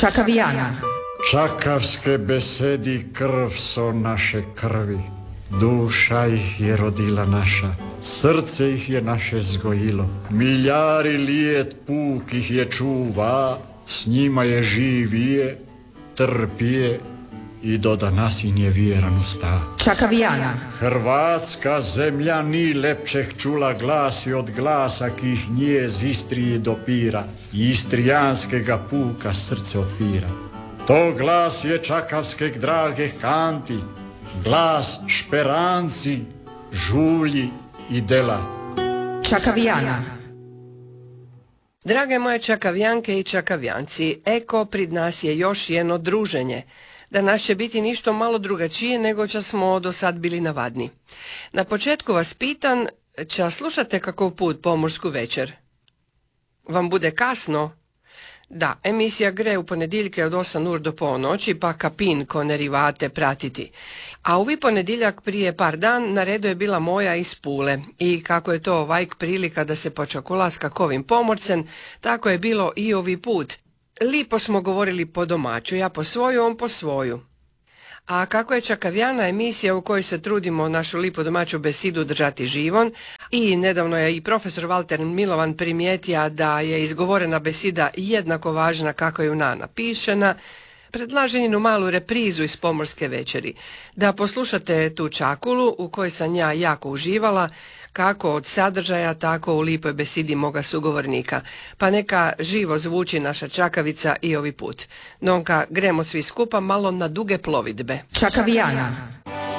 Čakavijana. Čakavske besedi krv so naše krvi, duša ih je rodila naša, srce ih je naše zgojilo, miljari lijet puk ih je čuva, s njima je živije, trpije i do danas im je vjeran usta. Čakavijana. Hrvatska zemlja ni lepčeh čula glasi od glasa ki ih nje z Istrije dopira, i istrijanskega puka srce otpira. To glas je čakavskeg dragih kanti, glas šperanci, žulji i dela. Čakavijana. Drage moje čakavjanke i čakavjanci, eko prid nas je još jedno druženje. Danas će biti ništo malo drugačije nego čo smo do sad bili navadni. Na početku vas pitan, ča slušate kakov put Pomorsku večer? Vam bude kasno? Da, emisija gre u ponedjeljke od 8 ur do ponoći, pa kapin ko ne rivate pratiti. A ovi ponedjeljak prije par dan na redu je bila moja iz Pule i kako je to vajk prilika da se počakula s kakovim pomorcem, tako je bilo i ovi put. Lipo smo govorili po domaću, ja po svoju, on po svoju. A kako je Čakavijana emisija u kojoj se trudimo našu lipo domaću besidu držati živon i nedavno je i profesor Valter Milovan primijetio da je izgovorena besida jednako važna kako je ona napišena, predlažem jednu malu reprizu iz Pomorske večeri. Da poslušate tu čakulu u kojoj sam ja jako uživala, kako od sadržaja, tako u lipoj besidi moga sugovornika. Pa neka živo zvuči naša čakavica i ovi put. Nonka, gremo svi skupa malo na duge plovidbe. Čakavijana.